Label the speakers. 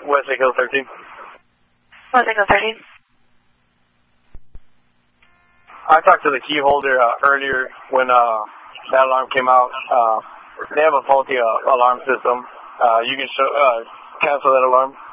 Speaker 1: West Lake Hill 13.
Speaker 2: West Lake Hill 13.
Speaker 1: I talked to the key holder earlier when that alarm came out. They have a faulty alarm system. You can cancel that alarm.